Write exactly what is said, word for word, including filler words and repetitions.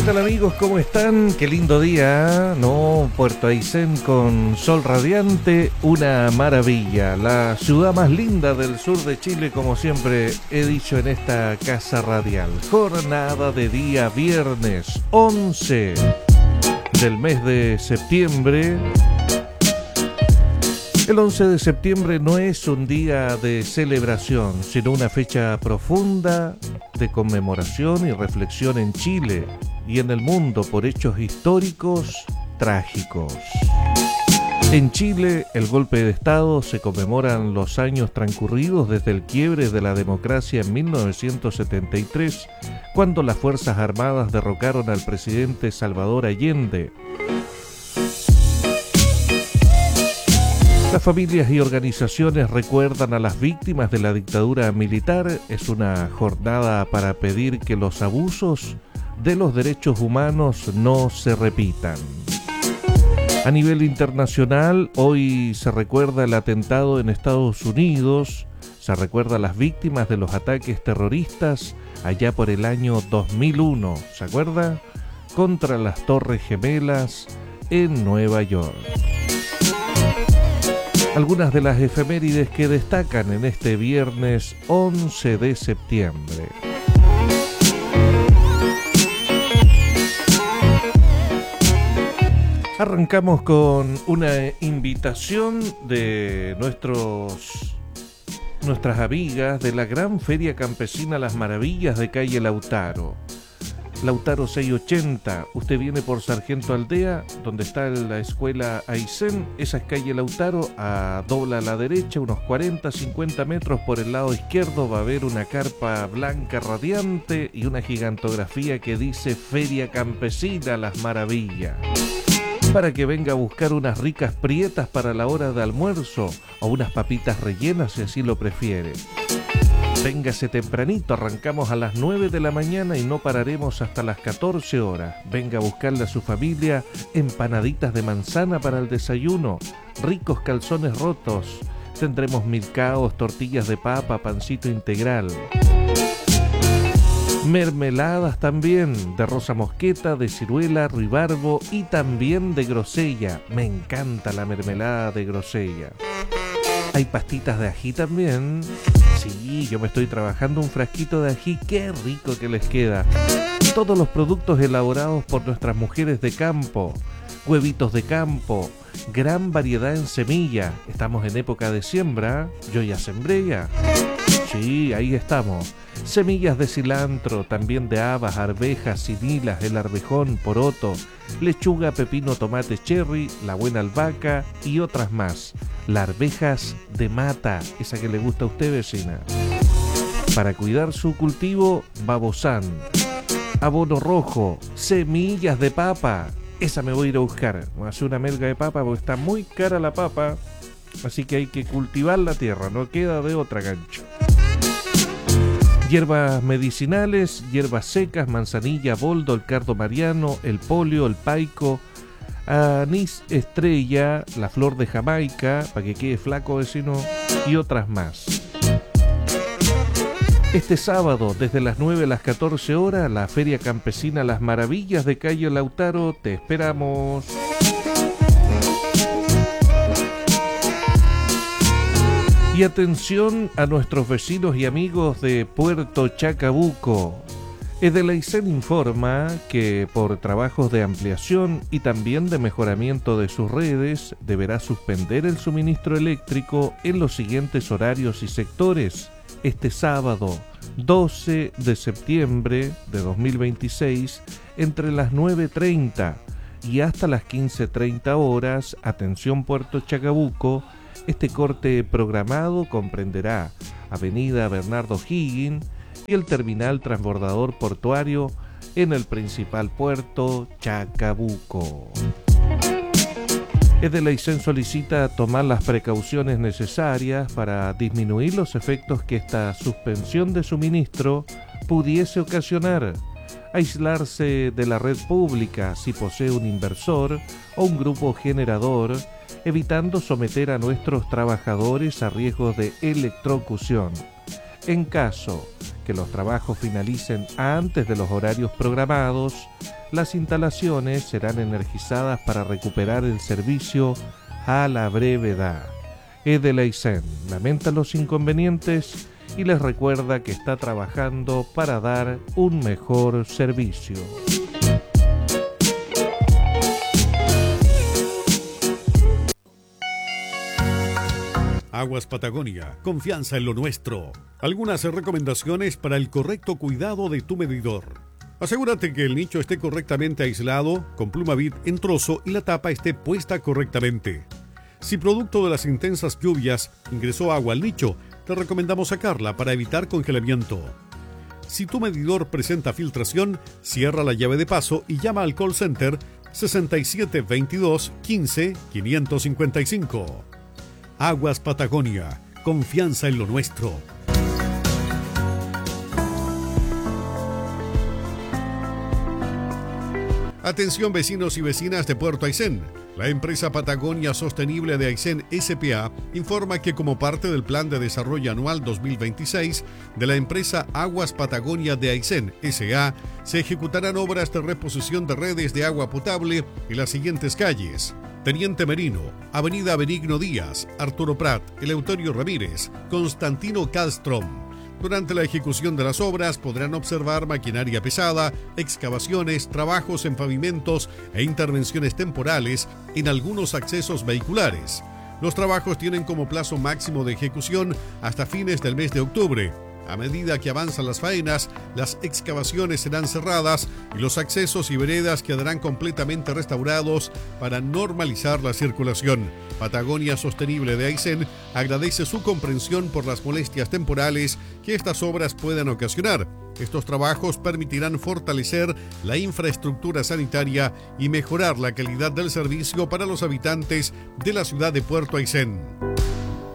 tal amigos? ¿Cómo están? Qué lindo día, ¿no? Puerto Aysén con sol radiante, una maravilla. La ciudad más linda del sur de Chile, como siempre he dicho en esta casa radial. Jornada de día viernes once del mes de septiembre. El once de septiembre no es un día de celebración, sino una fecha profunda de conmemoración y reflexión en Chile y en el mundo por hechos históricos trágicos. En Chile, el golpe de Estado se conmemoran los años transcurridos desde el quiebre de la democracia en mil novecientos setenta y tres, cuando las Fuerzas Armadas derrocaron al presidente Salvador Allende. Las familias y organizaciones recuerdan a las víctimas de la dictadura militar. Es una jornada para pedir que los abusos de los derechos humanos no se repitan. A nivel internacional, hoy se recuerda el atentado en Estados Unidos, se recuerda a las víctimas de los ataques terroristas allá por el año dos mil uno, ¿se acuerda? Contra las Torres Gemelas en Nueva York. Algunas de las efemérides que destacan en este viernes once de septiembre. Arrancamos con una invitación de nuestros, nuestras amigas de la Gran Feria Campesina Las Maravillas de Calle Lautaro. Lautaro seiscientos ochenta, usted viene por Sargento Aldea, donde está la escuela Aysén, esa es calle Lautaro, a dobla a la derecha, unos cuarenta a cincuenta metros por el lado izquierdo va a haber una carpa blanca radiante y una gigantografía que dice Feria Campesina Las Maravillas, para que venga a buscar unas ricas prietas para la hora de almuerzo o unas papitas rellenas si así lo prefiere. Véngase tempranito, arrancamos a las nueve de la mañana y no pararemos hasta las catorce horas. Venga a buscarle a su familia empanaditas de manzana para el desayuno, ricos calzones rotos, tendremos milcaos, tortillas de papa, pancito integral. Mermeladas también, de rosa mosqueta, de ciruela, ruibarbo y también de grosella. Me encanta la mermelada de grosella. Hay pastitas de ají también. Sí, yo me estoy trabajando un frasquito de ají, qué rico que les queda. Todos los productos elaborados por nuestras mujeres de campo, huevitos de campo, gran variedad en semilla. Estamos en época de siembra, yo ya sembré ya. Sí, ahí estamos. Semillas de cilantro, también de habas, arvejas, cinilas, el arvejón, poroto, lechuga, pepino, tomate cherry, la buena albahaca y otras más. Las arvejas de mata, esa que le gusta a usted, vecina. Para cuidar su cultivo, babosán, abono rojo, semillas de papa. Esa me voy a ir a buscar. Voy a hacer una melga de papa porque está muy cara la papa, así que hay que cultivar la tierra, no queda de otra, gancho. Hierbas medicinales, hierbas secas, manzanilla, boldo, el cardo mariano, el polio, el paico, anís estrella, la flor de Jamaica, para que quede flaco vecino, y otras más. Este sábado, desde las nueve a las catorce horas, la Feria Campesina Las Maravillas de Calle Lautaro, te esperamos. Y atención a nuestros vecinos y amigos de Puerto Chacabuco. Edelaicén informa que por trabajos de ampliación y también de mejoramiento de sus redes, deberá suspender el suministro eléctrico en los siguientes horarios y sectores. Este sábado, doce de septiembre de dos mil veintiséis, entre las nueve treinta y hasta las quince treinta horas, atención Puerto Chacabuco. Este corte programado comprenderá Avenida Bernardo Higgins y el terminal transbordador portuario en el principal puerto Chacabuco. Edelaicén solicita tomar las precauciones necesarias para disminuir los efectos que esta suspensión de suministro pudiese ocasionar. Aislarse de la red pública si posee un inversor o un grupo generador, evitando someter a nuestros trabajadores a riesgos de electrocución. En caso que los trabajos finalicen antes de los horarios programados, las instalaciones serán energizadas para recuperar el servicio a la brevedad. Edelaysen lamenta los inconvenientes y les recuerda que está trabajando para dar un mejor servicio. Aguas Patagonia, confianza en lo nuestro. Algunas recomendaciones para el correcto cuidado de tu medidor. Asegúrate que el nicho esté correctamente aislado, con Plumavit en trozo y la tapa esté puesta correctamente. Si producto de las intensas lluvias ingresó agua al nicho, te recomendamos sacarla para evitar congelamiento. Si tu medidor presenta filtración, cierra la llave de paso y llama al call center sesenta y siete veintidós quince quinientos cincuenta y cinco. Aguas Patagonia, confianza en lo nuestro. Atención vecinos y vecinas de Puerto Aysén. La empresa Patagonia Sostenible de Aysén S P A informa que como parte del Plan de Desarrollo Anual dos mil veintiséis de la empresa Aguas Patagonia de Aysén S A se ejecutarán obras de reposición de redes de agua potable en las siguientes calles: Teniente Merino, Avenida Benigno Díaz, Arturo Prat, Eleuterio Ramírez, Constantino Castrom. Durante la ejecución de las obras podrán observar maquinaria pesada, excavaciones, trabajos en pavimentos e intervenciones temporales en algunos accesos vehiculares. Los trabajos tienen como plazo máximo de ejecución hasta fines del mes de octubre. A medida que avanzan las faenas, las excavaciones serán cerradas y los accesos y veredas quedarán completamente restaurados para normalizar la circulación. Patagonia Sostenible de Aysén agradece su comprensión por las molestias temporales que estas obras puedan ocasionar. Estos trabajos permitirán fortalecer la infraestructura sanitaria y mejorar la calidad del servicio para los habitantes de la ciudad de Puerto Aysén.